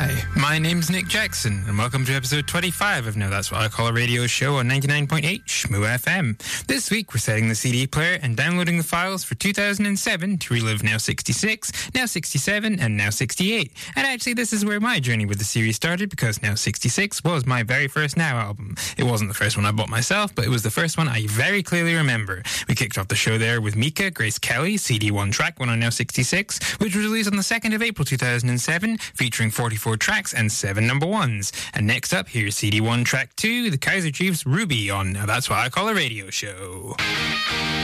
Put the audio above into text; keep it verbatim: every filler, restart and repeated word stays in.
Hi, my name's Nick Jackson, and welcome to episode twenty-five of Now That's What I Call a Radio Show on ninety-nine point eight Shmoo F M. This week we're setting the C D player and downloading the files for two thousand seven to relive Now sixty-six, Now sixty-seven, and Now sixty-eight. And actually this is where my journey with the series started, because Now sixty-six was my very first Now album. It wasn't the first one I bought myself, but it was the first one I very clearly remember. We kicked off the show there with Mika, Grace Kelly, C D one track one on Now sixty-six, which was released on the second of April two thousand seven, featuring forty-four tracks and seven number ones. And next up, here's C D one track two, the Kaiser Chiefs Ruby on Now That's What I Call a Radio Show.